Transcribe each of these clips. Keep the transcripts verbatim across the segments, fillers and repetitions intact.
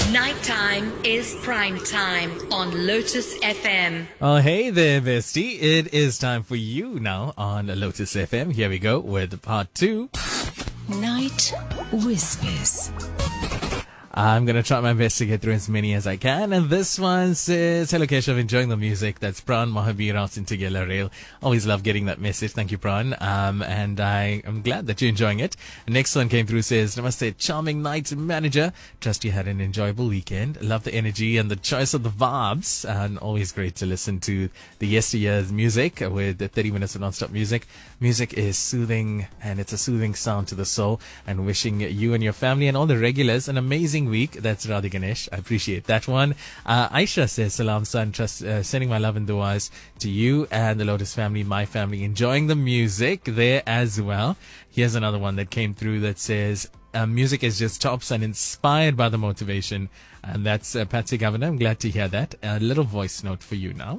Nighttime is prime time on Lotus F M. Oh, hey there, bestie. It is time for you now on Lotus F M. Here we go with part two. Night Whispers. I'm going to try my best to get through as many as I can. And this one says, hello, Keshav, enjoying the music. That's Pran Mahabir out in Tigela Rail. Always love getting that message. Thank you, Pran. Um, and I am glad that you're enjoying it. The next one came through, says, Namaste, charming night manager. Trust you had an enjoyable weekend. Love the energy and the choice of the vibes. And always great to listen to the yesteryear's music with the thirty minutes of non-stop music. Music is soothing, and it's a soothing sound to the soul. And wishing you and your family and all the regulars an amazing week. That's Radhi Ganesh. I appreciate that one. Uh, Aisha says, Salam son, trust, uh, sending my love and duas to you and the Lotus family, my family, enjoying the music there as well. Here's another one that came through that says, uh, music is just tops and inspired by the motivation. And that's uh, Patsy Governor. I'm glad to hear that. A little voice note for you now.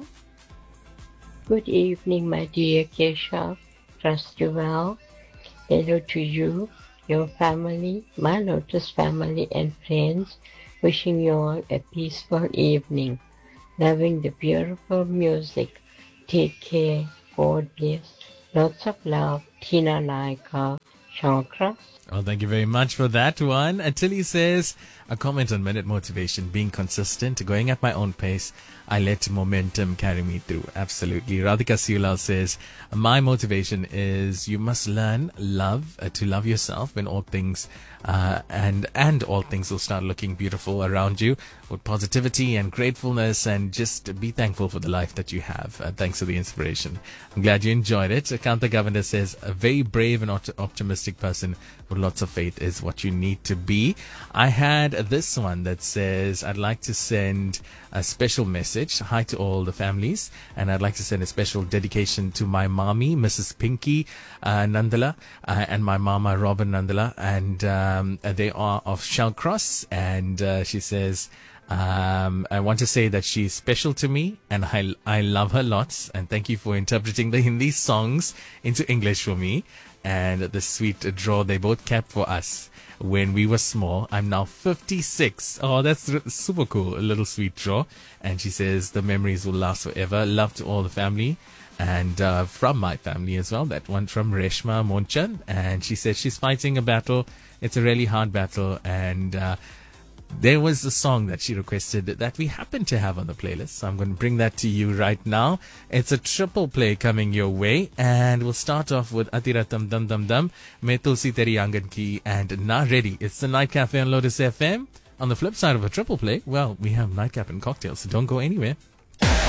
Good evening, my dear Keshav. Trust you well. Hello to you, your family, my Lotus family and friends, wishing you all a peaceful evening. Loving the beautiful music. Take care. God bless. Lots of love. Tina Naika, Shankra. Well, thank you very much for that one. Tilly says, a comment on minute motivation, being consistent, going at my own pace. I let momentum carry me through. Absolutely. Radhika Siulal says, my motivation is you must learn love, uh, to love yourself when all things, uh, and, and all things will start looking beautiful around you with positivity and gratefulness, and just be thankful for the life that you have. Uh, thanks for the inspiration. I'm glad you enjoyed it. Kanta Govender says, a very brave and opt- optimistic person with lots of faith is what you need to be. I had this one that says, I'd like to send a special message. Hi to all the families. And I'd like to send a special dedication to my mommy, Missus Pinky uh, Nandala, uh, and my mama, Robin Nandala. And um, they are of Shellcross. And uh, she says, um, I want to say that she's special to me, and I, I love her lots. And thank you for interpreting the Hindi songs into English for me. And the sweet draw they both kept for us when we were small. I'm now fifty-six. Oh, that's r- super cool. A little sweet draw. And she says the memories will last forever. Love to all the family. And uh, from my family as well. That one from Reshma Monchan. And she says she's fighting a battle. It's a really hard battle. And uh, there was a song that she requested that we happen to have on the playlist. So I'm going to bring that to you right now. It's a triple play coming your way. And we'll start off with Atiratam Dum Dum Dum, Main Tulsi Teri Aangan Ki, and Na Ready. It's the Night Cafe on Lotus F M. On the flip side of a triple play, well, we have nightcap and cocktails, so don't go anywhere.